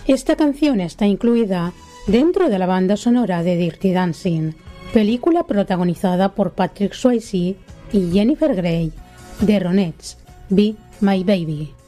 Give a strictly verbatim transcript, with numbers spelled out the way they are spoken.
Esta canción está incluida dentro de la banda sonora de Dirty Dancing, película protagonizada por Patrick Swayze y Jennifer Grey, de Ronettes, Be My Baby.